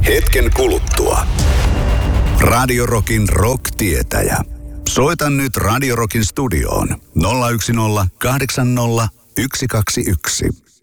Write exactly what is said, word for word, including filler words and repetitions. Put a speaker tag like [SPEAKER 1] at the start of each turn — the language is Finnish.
[SPEAKER 1] Hetken kuluttua. Radio Rockin rock-tietäjä. Soita nyt Radio Rockin studioon nolla yksi nolla kahdeksan nolla yksi kaksi yksi.